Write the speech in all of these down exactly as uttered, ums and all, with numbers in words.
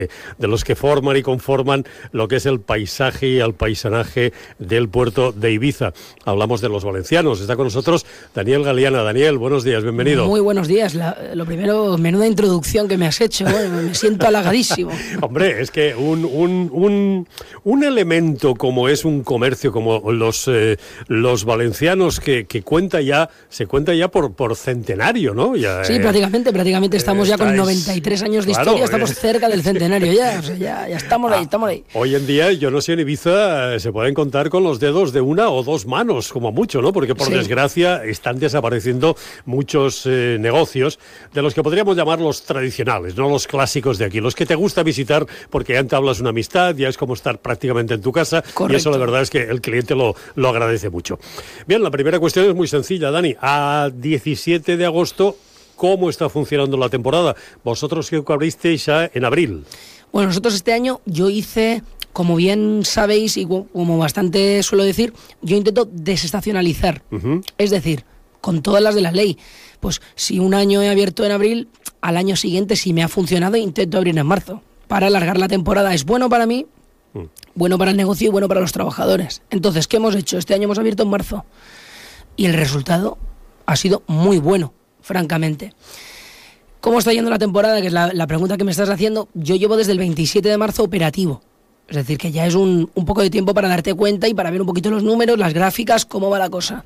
de los que forman y conforman lo que es el paisaje y el paisanaje del puerto de Ibiza. Hablamos de los valencianos. Está con nosotros Daniel Galeana. Daniel, buenos días, bienvenido. Muy buenos días. La, lo primero, menuda introducción que me has hecho. Bueno, me siento halagadísimo. Hombre, es que un, un, un, un elemento como es un comercio, como los, eh, los valencianos, que, que cuenta ya, se cuenta ya por, por centenario, ¿no? Ya, sí, eh, prácticamente, prácticamente estamos ya con noventa y tres años de claro, historia, estamos eh. cerca del centenario. Ya, o sea, ya, ya estamos ahí, estamos ahí. Hoy en día, yo no sé, en Ibiza eh, se pueden contar con los dedos de una o dos manos, como mucho, ¿no? Porque por sí. desgracia están desapareciendo muchos eh, negocios de los que podríamos llamar los tradicionales, no los clásicos de aquí, los que te gusta visitar porque ya entablas una amistad, ya es como estar prácticamente en tu casa. Correcto. Y eso la verdad es que el cliente lo, lo agradece mucho. Bien, la primera cuestión es muy sencilla, Dani. A diecisiete de agosto, ¿cómo está funcionando la temporada? Vosotros que abristeis ya en abril. Bueno, nosotros este año yo hice, como bien sabéis y como bastante suelo decir, yo intento desestacionalizar. Uh-huh. Es decir, con todas las de la ley. Pues si un año he abierto en abril, al año siguiente, si me ha funcionado, intento abrir en marzo. Para alargar la temporada es bueno para mí, uh. bueno para el negocio y bueno para los trabajadores. Entonces, ¿qué hemos hecho? Este año hemos abierto en marzo. Y el resultado ha sido muy bueno, francamente. ¿Cómo está yendo la temporada? Que es la, la pregunta que me estás haciendo. Yo llevo desde el veintisiete de marzo operativo. Es decir, que ya es un, un poco de tiempo para darte cuenta y para ver un poquito los números, las gráficas, cómo va la cosa.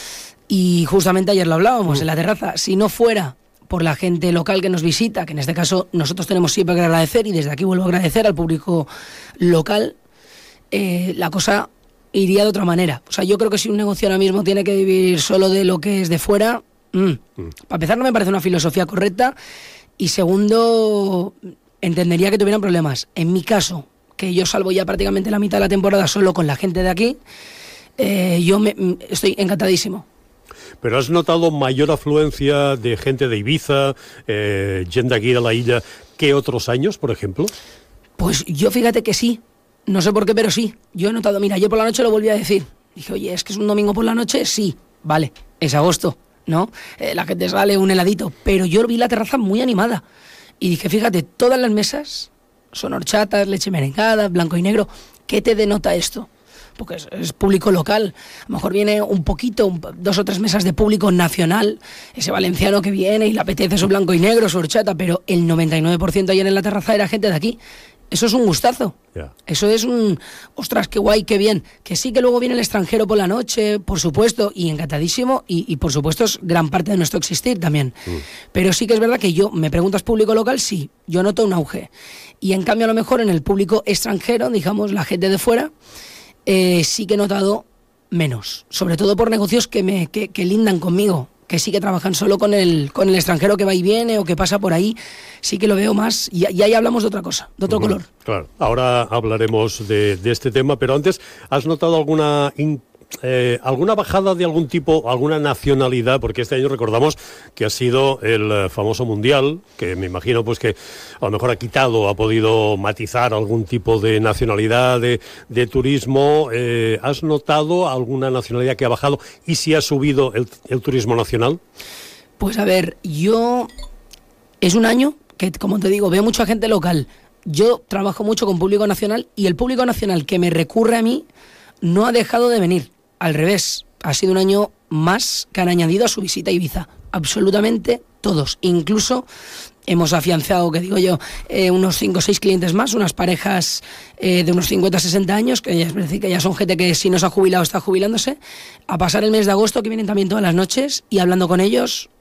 Y justamente ayer lo hablábamos uh. en la terraza. Si no fuera por la gente local que nos visita, que en este caso nosotros tenemos siempre que agradecer, y desde aquí vuelvo a agradecer al público local, eh, la cosa iría de otra manera. O sea, yo creo que si un negocio ahora mismo tiene que vivir solo de lo que es de fuera... Mm. Mm. Para empezar, no me parece una filosofía correcta, y segundo, entendería que tuvieran problemas. En mi caso, que yo salvo ya prácticamente la mitad de la temporada solo con la gente de aquí, eh, yo me, estoy encantadísimo. ¿Pero has notado mayor afluencia de gente de Ibiza, eh, gente aquí de la isla, que otros años, por ejemplo? Pues yo fíjate que sí, no sé por qué, pero sí. Yo he notado, mira, ayer por la noche lo volví a decir. Dije, oye, es que es un domingo por la noche, sí, vale, es agosto, ¿no? Eh, la gente sale un heladito, pero yo vi la terraza muy animada y dije, fíjate, todas las mesas son horchatas, leche merengada, blanco y negro. ¿Qué te denota esto? Porque es, es público local. A lo mejor viene un poquito, un, dos o tres mesas de público nacional, ese valenciano que viene y le apetece su blanco y negro, su horchata, pero el noventa y nueve por ciento ayer en la terraza era gente de aquí. Eso es un gustazo. Yeah. Eso es un... Ostras, qué guay, qué bien. Que sí, que luego viene el extranjero por la noche, por supuesto, y encantadísimo, y, y por supuesto es gran parte de nuestro existir también. Mm. Pero sí que es verdad que yo, me preguntas público local, sí, yo noto un auge. Y en cambio a lo mejor en el público extranjero, digamos, la gente de fuera, eh, sí que he notado menos. Sobre todo por negocios que, me, que, que lindan conmigo, que sí que trabajan solo con el con el extranjero que va y viene o que pasa por ahí, sí que lo veo más, y, y ahí hablamos de otra cosa, de otro uh-huh. color. Claro, ahora hablaremos de, de este tema, pero antes, ¿has notado alguna in, eh, alguna bajada de algún tipo, alguna nacionalidad? Porque este año recordamos que ha sido el famoso Mundial, que me imagino pues que a lo mejor ha quitado, ha podido matizar algún tipo de nacionalidad, de, de turismo. Eh, ¿Has notado alguna nacionalidad que ha bajado y si ha subido el, el turismo nacional? Pues a ver, yo... Es un año que, como te digo, veo mucha gente local. Yo trabajo mucho con público nacional y el público nacional que me recurre a mí no ha dejado de venir. Al revés, ha sido un año más que han añadido a su visita a Ibiza. Absolutamente todos. Incluso hemos afianzado, que digo yo, eh, unos cinco o seis clientes más, unas parejas eh, de unos cincuenta a sesenta años, que ya, es decir, que ya son gente que si no se ha jubilado está jubilándose, a pasar el mes de agosto, que vienen también todas las noches, y hablando con ellos,